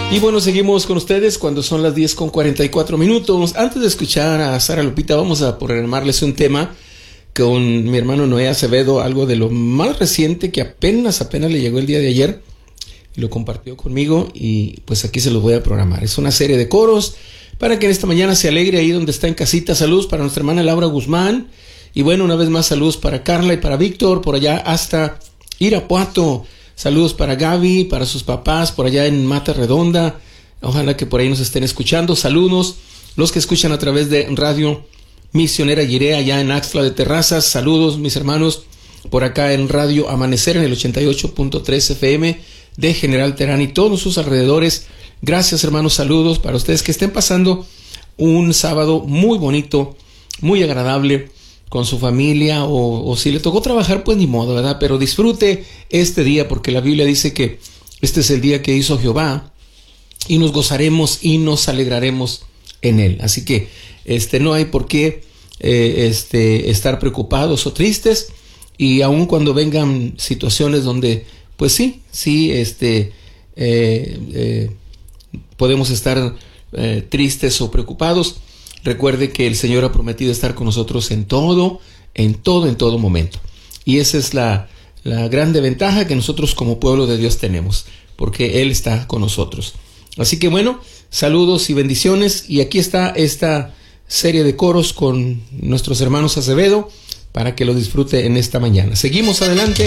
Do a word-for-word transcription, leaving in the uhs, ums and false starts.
Y bueno, seguimos con ustedes cuando son las diez con cuarenta y cuatro minutos. Antes de escuchar a Sara Lupita, vamos a programarles un tema con mi hermano Noé Acevedo, algo de lo más reciente que apenas, apenas le llegó el día de ayer. Y lo compartió conmigo y pues aquí se los voy a programar. Es una serie de coros para que en esta mañana se alegre ahí donde está en casita. Saludos para nuestra hermana Laura Guzmán. Y bueno, una vez más saludos para Carla y para Víctor, por allá hasta Irapuato. Saludos para Gaby, para sus papás, por allá en Mata Redonda. Ojalá que por ahí nos estén escuchando. Saludos los que escuchan a través de Radio Misionera Yirea, allá en Axtla de Terrazas. Saludos, mis hermanos, por acá en Radio Amanecer, en el ochenta y ocho punto tres F M de General Terán y todos sus alrededores. Gracias, hermanos. Saludos para ustedes que estén pasando un sábado muy bonito, muy agradable con su familia, o, o si le tocó trabajar, pues ni modo, ¿verdad? Pero disfrute este día, porque la Biblia dice que este es el día que hizo Jehová y nos gozaremos y nos alegraremos en él. Así que este, no hay por qué eh, este, estar preocupados o tristes, y aun cuando vengan situaciones donde, pues sí, sí, este, eh, eh, podemos estar eh, tristes o preocupados. Recuerde que el Señor ha prometido estar con nosotros en todo, en todo, en todo momento. Y esa es la, la grande ventaja que nosotros como pueblo de Dios tenemos, porque Él está con nosotros. Así que bueno, saludos y bendiciones. Y aquí está esta serie de coros con nuestros hermanos Acevedo para que lo disfrute en esta mañana. Seguimos adelante.